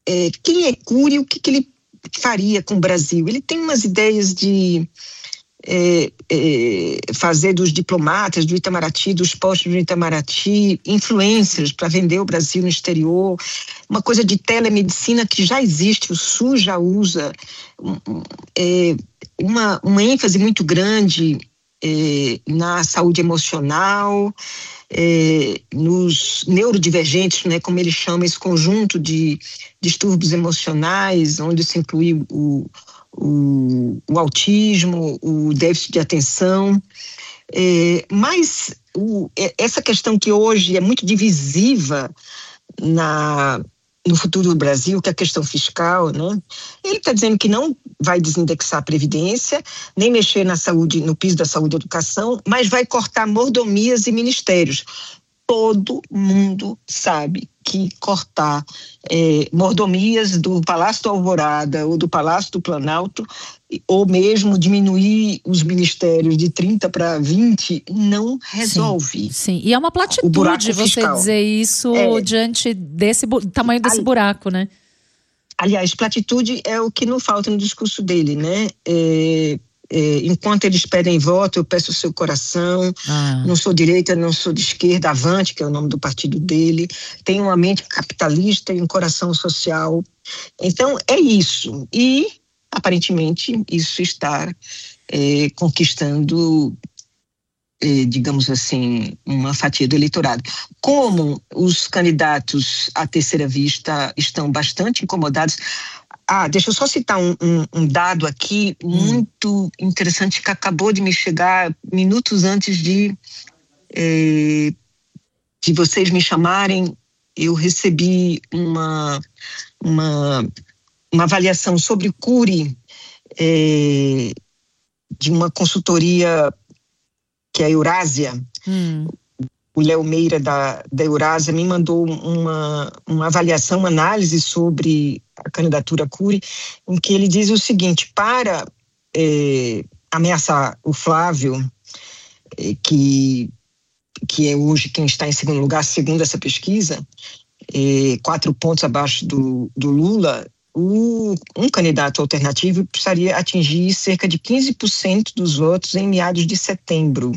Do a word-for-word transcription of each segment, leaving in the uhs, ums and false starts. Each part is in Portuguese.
é, quem é Cury, o que, que ele faria com o Brasil? Ele tem umas ideias de é, é, fazer dos diplomatas do Itamaraty, dos postos do Itamaraty, influencers para vender o Brasil no exterior, uma coisa de telemedicina que já existe, o SUS já usa, é, uma, uma ênfase muito grande é, na saúde emocional, é, nos neurodivergentes, né, como ele chama esse conjunto de distúrbios emocionais, onde se inclui o, o, o autismo, o déficit de atenção, é, mas o, essa questão que hoje é muito divisiva na, no futuro do Brasil, que é a questão fiscal, né? Ele está dizendo que não vai desindexar a Previdência, nem mexer na saúde, no piso da saúde e educação, mas vai cortar mordomias e ministérios. Todo mundo sabe que cortar é, mordomias do Palácio do Alvorada ou do Palácio do Planalto, ou mesmo diminuir os ministérios de trinta para vinte, não resolve. Sim, sim. E é uma platitude você fiscal. dizer isso é, diante desse tamanho desse ali, buraco, né? Aliás, platitude é o que não falta no discurso dele, né? É, É, enquanto eles pedem voto, eu peço o seu coração, ah. não sou direita, não sou de esquerda, avante, que é o nome do partido dele, tenho uma mente capitalista e um coração social. Então, é isso. E, aparentemente, isso está é, conquistando, é, digamos assim, uma fatia do eleitorado. Como os candidatos à terceira vista estão bastante incomodados. Ah, deixa eu só citar um, um, um dado aqui muito hum. interessante que acabou de me chegar minutos antes de, eh, de vocês me chamarem. Eu recebi uma, uma, uma avaliação sobre Cury eh, de uma consultoria que é a Eurásia. Hum. O Léo Meira da, da Eurásia me mandou uma, uma avaliação, uma análise sobre a candidatura Cury, em que ele diz o seguinte: para é, ameaçar o Flávio, é, que, que é hoje quem está em segundo lugar, segundo essa pesquisa, é, quatro pontos abaixo do, do Lula, o, um candidato alternativo precisaria atingir cerca de quinze por cento dos votos em meados de setembro.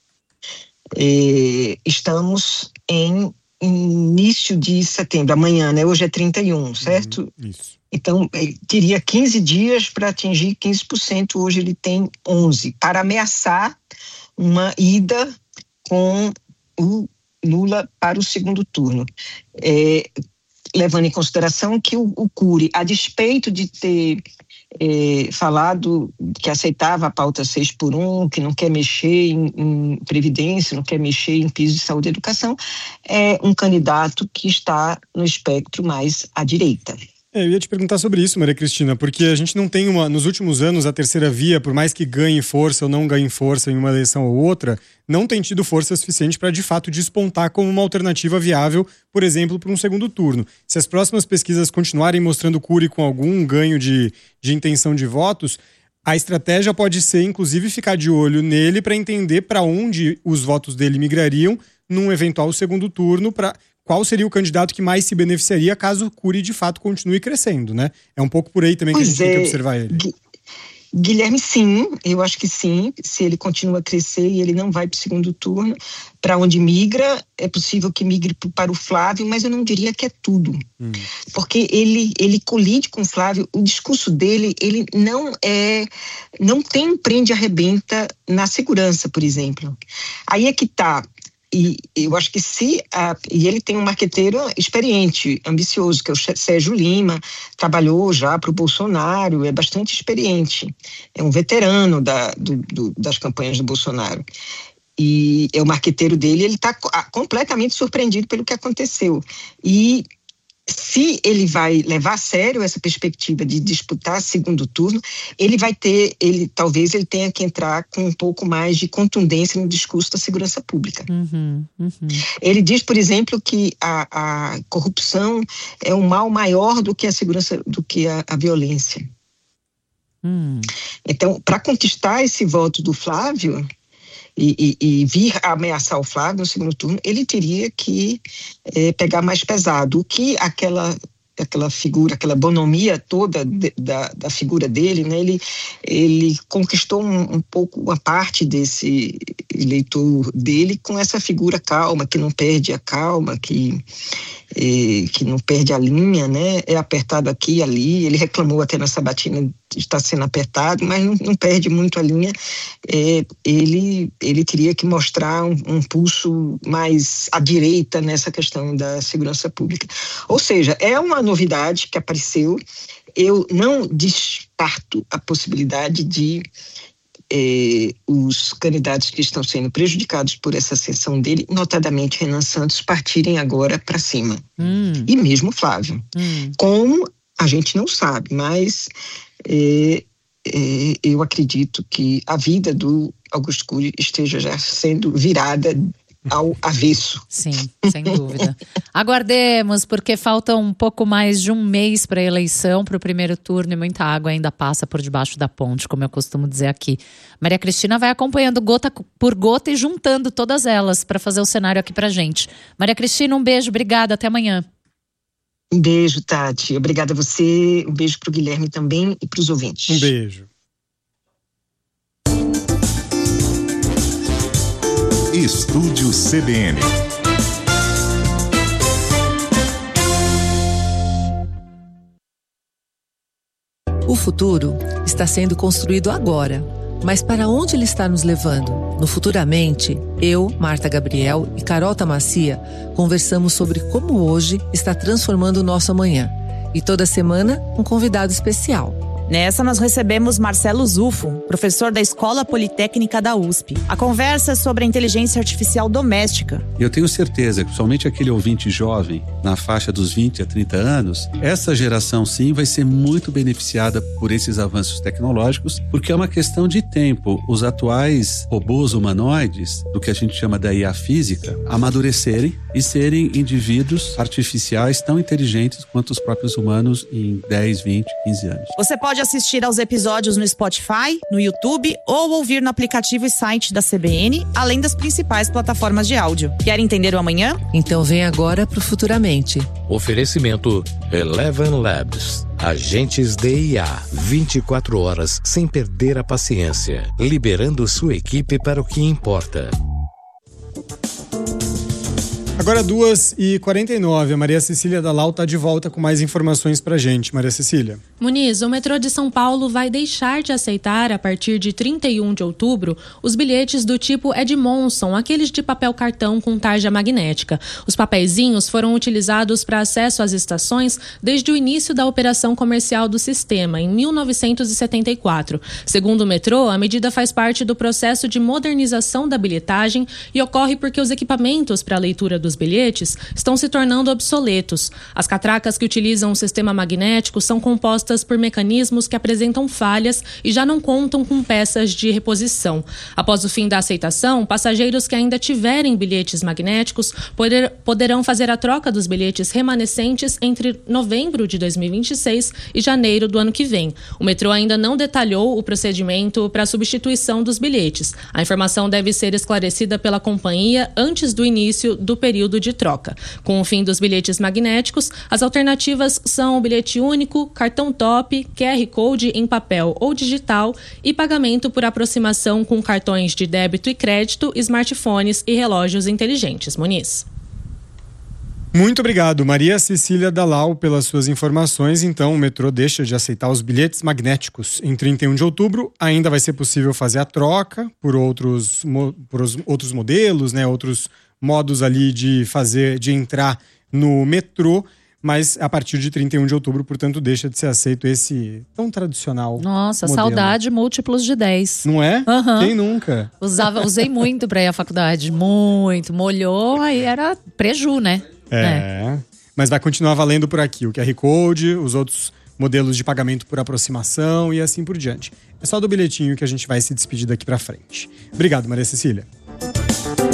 É, estamos em início de setembro, amanhã, né? Hoje é trinta e um, certo? Uhum, isso. Então, ele teria quinze dias para atingir quinze por cento, hoje ele tem onze, para ameaçar uma ida com o Lula para o segundo turno. É, levando em consideração que o, o Cury, a despeito de ter É, falado que aceitava a pauta seis por um, que não quer mexer em, em Previdência, não quer mexer em piso de saúde e educação, é um candidato que está no espectro mais à direita. É, eu ia te perguntar sobre isso, Maria Cristina, porque a gente não tem uma, nos últimos anos, a terceira via, por mais que ganhe força ou não ganhe força em uma eleição ou outra, não tem tido força suficiente para de fato despontar como uma alternativa viável, por exemplo, para um segundo turno. Se as próximas pesquisas continuarem mostrando Cury com algum ganho de, de intenção de votos, a estratégia pode ser, inclusive, ficar de olho nele para entender para onde os votos dele migrariam num eventual segundo turno, para qual seria o candidato que mais se beneficiaria caso Cury de fato continue crescendo, né? É um pouco por aí também pois que a gente é, tem que observar ele. Gui, Guilherme, sim, eu acho que sim, se ele continua a crescer e ele não vai para o segundo turno, para onde migra, é possível que migre para o Flávio, mas eu não diria que é tudo, hum. porque ele, ele colide com o Flávio, o discurso dele, ele não é, não tem prende arrebenta na segurança, por exemplo. Aí é que está. E eu acho que se... A, e ele tem um marqueteiro experiente, ambicioso, que é o Sérgio Lima, trabalhou já para o Bolsonaro, é bastante experiente, é um veterano da, do, do, das campanhas do Bolsonaro. E é o marqueteiro dele, ele está completamente surpreendido pelo que aconteceu. E se ele vai levar a sério essa perspectiva de disputar segundo turno, ele vai ter, ele, talvez ele tenha que entrar com um pouco mais de contundência no discurso da segurança pública. Uhum, uhum. Ele diz, por exemplo, que a, a corrupção é um mal maior do que a segurança, do que a, a violência. Uhum. Então, para conquistar esse voto do Flávio, E, e, e vir a ameaçar o Flávio no segundo turno, ele teria que é, pegar mais pesado. O que aquela aquela figura, aquela bonomia toda de, da, da figura dele, né? Ele, ele conquistou um, um pouco uma parte desse eleitor dele com essa figura calma, que não perde a calma, que, é, que não perde a linha, né? É apertado aqui e ali. Ele reclamou até na sabatina de estar sendo apertado, mas não, não perde muito a linha. É, ele, ele teria que mostrar um, um pulso mais à direita nessa questão da segurança pública. Ou seja, é uma novidade que apareceu. Eu não descarto a possibilidade de eh, os candidatos que estão sendo prejudicados por essa ascensão dele, notadamente Renan Santos, partirem agora para cima. Hum. E mesmo Flávio. Hum. Como a gente não sabe, mas eh, eh, eu acredito que a vida do Augusto Cury esteja já sendo virada ao avesso. Sim, sem dúvida. Aguardemos, porque falta um pouco mais de um mês para a eleição, para o primeiro turno, e muita água ainda passa por debaixo da ponte, como eu costumo dizer aqui. Maria Cristina vai acompanhando gota por gota e juntando todas elas para fazer o cenário aqui pra gente. Maria Cristina, um beijo, obrigada, até amanhã. Um beijo, Tati. Obrigada a você, um beijo pro Guilherme também e pros ouvintes. Um beijo. Estúdio C B N. O futuro está sendo construído agora, mas para onde ele está nos levando? No Futuramente, eu, Marta Gabriel e Carol Tamacia conversamos sobre como hoje está transformando o nosso amanhã. E toda semana, um convidado especial. Nessa, nós recebemos Marcelo Zufo, professor da Escola Politécnica da U S P. A conversa é sobre a inteligência artificial doméstica. Eu tenho certeza que, somente aquele ouvinte jovem, na faixa dos vinte a trinta anos, essa geração, sim, vai ser muito beneficiada por esses avanços tecnológicos, porque é uma questão de tempo. Os atuais robôs humanoides, do que a gente chama da I A física, amadurecerem e serem indivíduos artificiais tão inteligentes quanto os próprios humanos em dez, vinte, quinze anos. Você pode assistir aos episódios no Spotify, no YouTube ou ouvir no aplicativo e site da C B N, além das principais plataformas de áudio. Quer entender o amanhã? Então vem agora pro Futuramente. Oferecimento Eleven Labs. Agentes de I A, vinte e quatro horas sem perder a paciência, liberando sua equipe para o que importa. Agora duas e quarenta e nove, a Maria Cecília Dalal está de volta com mais informações pra gente. Maria Cecília. Muniz, o metrô de São Paulo vai deixar de aceitar, a partir de trinta e um de outubro, os bilhetes do tipo Edmondson, aqueles de papel cartão com tarja magnética. Os papeizinhos foram utilizados para acesso às estações desde o início da operação comercial do sistema, em mil novecentos e setenta e quatro. Segundo o metrô, a medida faz parte do processo de modernização da bilhetagem e ocorre porque os equipamentos para a leitura dos bilhetes estão se tornando obsoletos. As catracas que utilizam o sistema magnético são compostas por mecanismos que apresentam falhas e já não contam com peças de reposição. Após o fim da aceitação, passageiros que ainda tiverem bilhetes magnéticos poder, poderão fazer a troca dos bilhetes remanescentes entre novembro de dois mil e vinte e seis e janeiro do ano que vem. O metrô ainda não detalhou o procedimento para a substituição dos bilhetes. A informação deve ser esclarecida pela companhia antes do início do período de troca. Com o fim dos bilhetes magnéticos, as alternativas são o bilhete único, cartão top, Q R Code em papel ou digital e pagamento por aproximação com cartões de débito e crédito, smartphones e relógios inteligentes. Muniz. Muito obrigado, Maria Cecília Dalal, pelas suas informações. Então, o metrô deixa de aceitar os bilhetes magnéticos. Em trinta e um de outubro, ainda vai ser possível fazer a troca por outros, por outros modelos, né, outros modos ali de fazer, de entrar no metrô, mas a partir de trinta e um de outubro, portanto, deixa de ser aceito esse tão tradicional Nossa, modelo. Saudade múltiplos de dez. Não é? Uhum. Quem nunca? Usava, usei muito pra ir à faculdade, muito. Molhou, aí era preju, né? É, é. Mas vai continuar valendo por aqui o Q R Code, os outros modelos de pagamento por aproximação e assim por diante. É só do bilhetinho que a gente vai se despedir daqui pra frente. Obrigado, Maria Cecília.